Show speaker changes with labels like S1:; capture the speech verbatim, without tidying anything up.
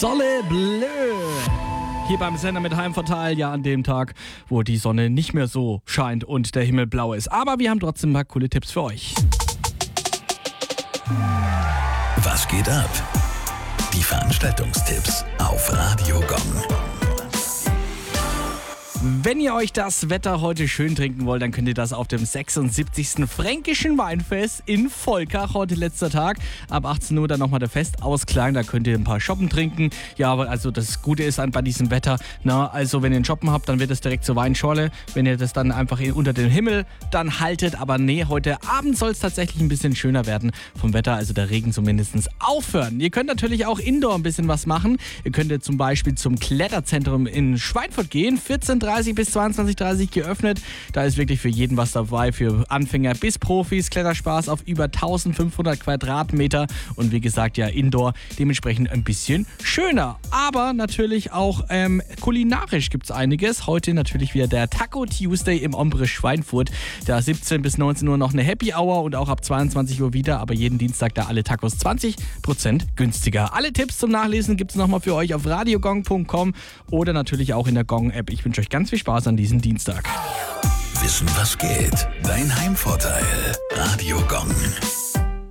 S1: Soleil Bleu. Hier beim Sender mit Heimvorteil, ja an dem Tag, wo die Sonne nicht mehr so scheint und der Himmel blau ist. Aber wir haben trotzdem ein paar coole Tipps für euch.
S2: Was geht ab? Die Veranstaltungstipps auf Radio Gong.
S1: Wenn ihr euch das Wetter heute schön trinken wollt, dann könnt ihr das auf dem sechsundsiebzigsten Fränkischen Weinfest in Volkach, heute letzter Tag. Ab achtzehn Uhr dann nochmal der Festausklang, da könnt ihr ein paar Shoppen trinken. Ja, aber also das Gute ist an bei diesem Wetter, na, also wenn ihr einen Shoppen habt, dann wird es direkt zur Weinschorle. Wenn ihr das dann einfach in, unter den Himmel dann haltet, aber nee, heute Abend soll es tatsächlich ein bisschen schöner werden vom Wetter, also der Regen zumindest aufhören. Ihr könnt natürlich auch indoor ein bisschen was machen. Ihr könnt ihr zum Beispiel zum Kletterzentrum in Schweinfurt gehen, vierzehn Uhr dreißig bis zweiundzwanzig Uhr dreißig geöffnet. Da ist wirklich für jeden was dabei, für Anfänger bis Profis. Kletterspaß auf über eintausendfünfhundert Quadratmeter und wie gesagt ja Indoor, dementsprechend ein bisschen schöner. Aber natürlich auch ähm, kulinarisch gibt es einiges. Heute natürlich wieder der Taco Tuesday im Ombre Schweinfurt. Da siebzehn bis neunzehn Uhr noch eine Happy Hour und auch ab zweiundzwanzig Uhr wieder, aber jeden Dienstag da alle Tacos zwanzig Prozent günstiger. Alle Tipps zum Nachlesen gibt es nochmal für euch auf radiogong punkt com oder natürlich auch in der Gong-App. Ich wünsche euch ganz viel Spaß an diesem Dienstag.
S2: Wissen, was geht? Dein Heimvorteil. Radio Gong.